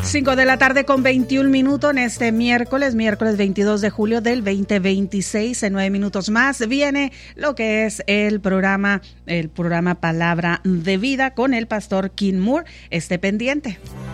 5 de la tarde con 21 minutos en este miércoles 22 de julio del 2026. En 9 minutos más viene lo que es el programa Palabra de Vida con el pastor Kim Moore. Esté pendiente.